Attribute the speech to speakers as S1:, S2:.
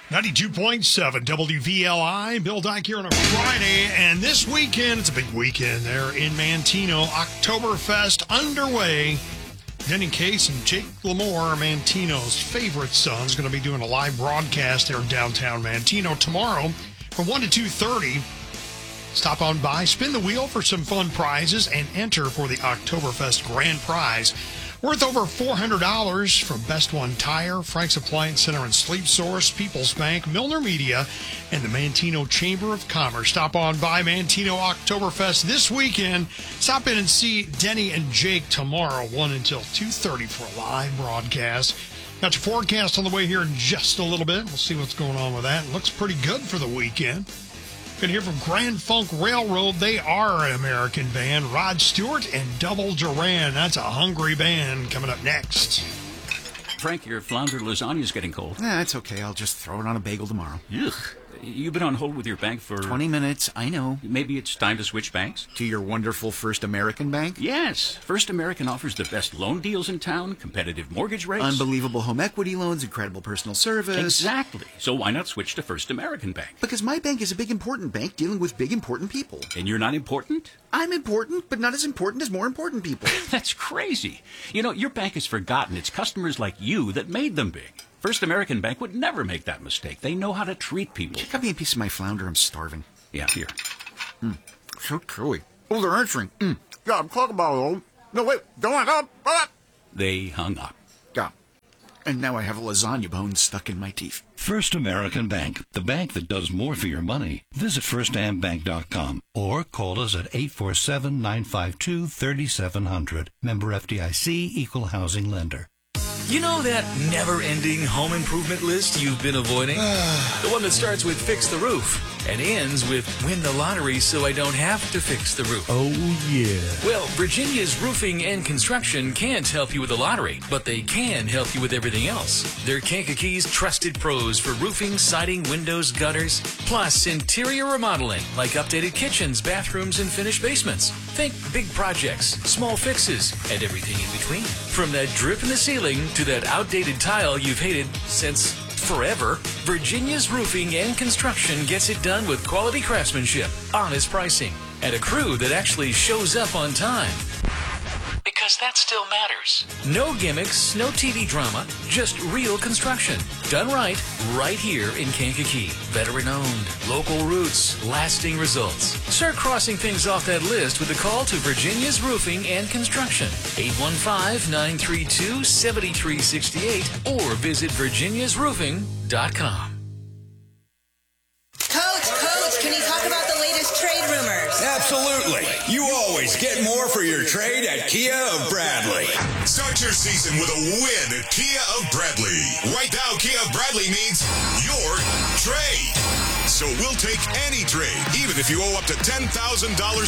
S1: 92.7 WVLI, Bill Dyke here on a Friday, and this weekend, it's a big weekend there in Manteno, Oktoberfest underway. Denny Case and Jake Lamore, Manteno's favorite sons, going to be doing a live broadcast there in downtown Manteno tomorrow from 1 to 2:30. Stop on by, spin the wheel for some fun prizes, and enter for the Oktoberfest grand prize. Worth over $400 from Best One Tire, Frank's Appliance Center and Sleep Source, People's Bank, Milner Media, and the Manteno Chamber of Commerce. Stop on by Manteno Oktoberfest this weekend. Stop in and see Denny and Jake tomorrow, 1 until 2:30 for a live broadcast. Got your forecast on the way here in just a little bit. We'll see what's going on with that. It looks pretty good for the weekend. Going to hear from Grand Funk Railroad. They are an American band. Rod Stewart and Double Duran. That's a hungry band coming up next.
S2: Frank, your flounder lasagna's getting cold.
S3: It's okay. I'll just throw it on a bagel tomorrow.
S2: Ugh. You've been on hold with your bank for...
S3: 20 minutes, I know.
S2: Maybe it's time to switch banks?
S3: To your wonderful First American Bank?
S2: Yes. First American offers the best loan deals in town, competitive mortgage rates.
S3: Unbelievable home equity loans, incredible personal service.
S2: Exactly. So why not switch to First American Bank?
S3: Because my bank is a big important bank dealing with big important people.
S2: And you're not important?
S3: I'm important, but not as important as more important people.
S2: That's crazy. You know, your bank has forgotten it's customers like you that made them big. First American Bank would never make that mistake. They know how to treat people.
S3: Cut me a piece of my flounder. I'm starving.
S2: Yeah, here.
S3: So chewy. Oh, they're answering. Yeah, I'm talking about it. No, wait. Don't hang up.
S2: They hung up.
S3: Yeah. And now I have a lasagna bone stuck in my teeth.
S4: First American Bank, the bank that does more for your money. Visit firstambank.com or call us at 847-952-3700. Member FDIC, Equal Housing Lender.
S5: You know that never-ending home improvement list you've been avoiding? The one that starts with fix the roof and ends with win the lottery so I don't have to fix the roof.
S4: Oh, yeah.
S5: Well, Virginia's Roofing and Construction can't help you with the lottery, but they can help you with everything else. They're Kankakee trusted pros for roofing, siding, windows, gutters, plus interior remodeling like updated kitchens, bathrooms, and finished basements. Think big projects, small fixes, and everything in between. From that drip in the ceiling to that outdated tile you've hated since forever, Virginia's Roofing and Construction gets it done with quality craftsmanship, honest pricing, and a crew that actually shows up on time. Because that still matters. No gimmicks, no TV drama, just real construction. Done right here in Kankakee. Veteran-owned, local roots, lasting results. Start crossing things off that list with a call to Virginia's Roofing and Construction. 815-932-7368 or visit virginiasroofing.com.
S6: Coach, can you talk about the latest trade rumors?
S7: Absolutely. You always get more for your trade at Kia of Bradley.
S8: Start your season with a win at Kia of Bradley. Right now, Kia of Bradley means your trade. So we'll take any trade, even if you owe up to $10,000